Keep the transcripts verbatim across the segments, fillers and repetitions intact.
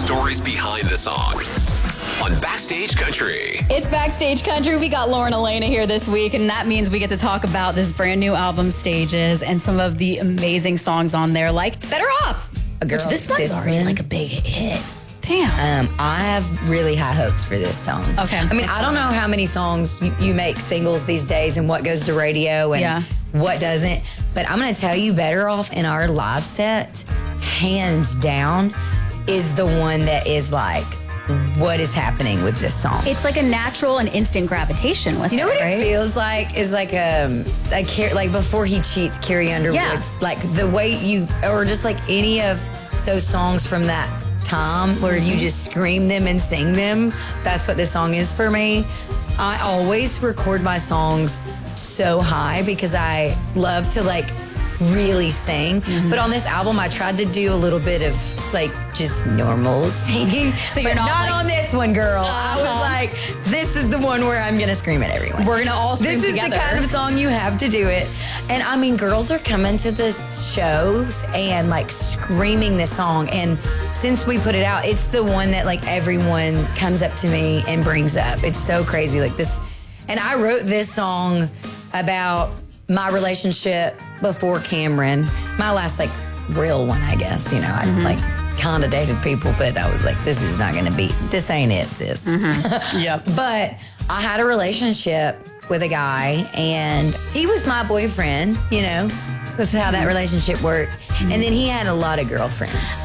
stories behind the songs on Backstage Country. It's Backstage Country. We got Lauren Elena here this week, and that means we get to talk about this brand new album, Stages, and some of the amazing songs on there, like Better Off. Girl, which this one's this already one- like a big hit. Damn. Um, I have really high hopes for this song. Okay. I mean, I don't know how many songs you, you make singles these days and what goes to radio and Yeah. what doesn't. But I'm going to tell you, Better Off in our live set, hands down, is the one that is like, what is happening with this song? It's like a natural and instant gravitation with You know it, what right? it feels like is like um like Car- like before he cheats, Carrie Underwood's Yeah. like the way you or just like any of those songs from that time where you just scream them and sing them. That's what this song is for me. I always record my songs so high because I love to like really sing. Mm-hmm. But on this album, I tried to do a little bit of like just normal singing. So you're but not, not like- on this one, girl. I was Uh-huh. like, this is the one where I'm gonna scream at everyone. We're gonna all scream This is together. the kind of song you have to do it. And I mean, girls are coming to the shows and like screaming this song. And since we put it out, it's the one that like everyone comes up to me and brings up. It's so crazy. Like this. And I wrote this song about my relationship before Cameron, my last like real one, I guess. You know, I like kind of dated people, but I was like, this is not gonna be, this ain't it, sis. Yep. But I had a relationship with a guy, and he was my boyfriend, you know. That's how that relationship worked. And then he had a lot of girlfriends.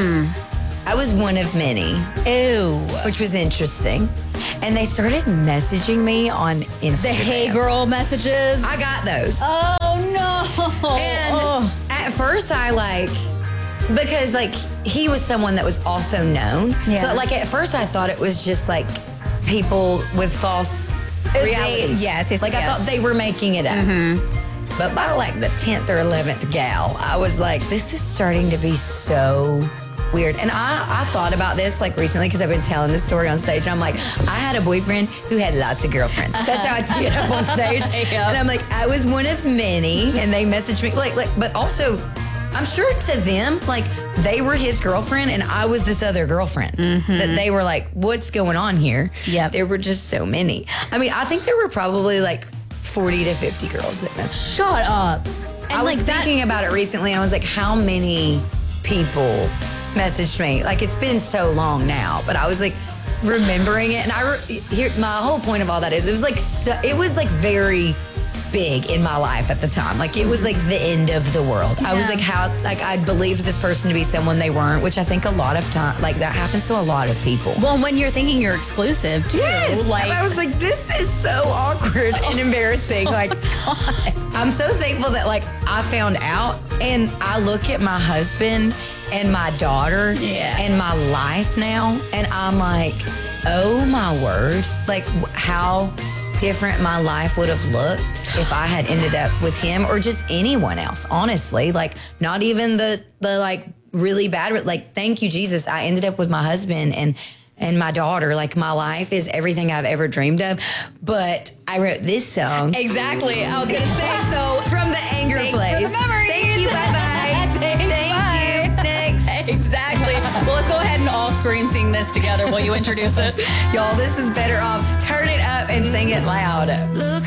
I was one of many, Ew. which was interesting. And they started messaging me on Instagram. The hey girl messages. I got those. Oh no. And Oh. at first I like, because like he was someone that was also known. Yeah. So like at first I thought it was just like people with false realities. yes, yes, Like I yes. thought they were making it up. But by like the tenth or eleventh gal, I was like, this is starting to be so weird. And I, I thought about this like recently because I've been telling this story on stage. And I'm like, I had a boyfriend who had lots of girlfriends. That's how I tee it up on stage. Yeah. And I'm like, I was one of many. And they messaged me like, like, but also, I'm sure to them, like they were his girlfriend and I was this other girlfriend. That they were like, what's going on here? Yep. There were just so many. I mean, I think there were probably like forty to fifty girls that messaged. Shut up. And I was like that. thinking about it recently and I was like, how many people messaged me? Like it's been so long now, but I was like remembering it. And I, re- here, my whole point of all that is it was like, so, it was like very big in my life at the time. Like it was like the end of the world. I was Yeah. like, how, like I believed this person to be someone they weren't, which I think a lot of time, like that happens to a lot of people. Well, when you're thinking you're exclusive too. Yes. Like I was like, this is so awkward and embarrassing. Like, I'm so thankful that like I found out and I look at my husband and my daughter Yeah. and my life now and I'm like, oh my word, like w- how different my life would have looked if I had ended up with him or just anyone else, honestly. Like not even the the like really bad, like thank you, Jesus. I ended up with my husband and and my daughter. Like my life is everything I've ever dreamed of. But I wrote this song. exactly. I was gonna say so. From the anger Thanks place. for the memories. Thank you. Bye-bye. Thanks, Thank bye. you. Next. Exactly. Well, let's go ahead and all scream sing this together. Will you introduce it? Y'all, this is Better Off. Turn it up and sing it loud. Look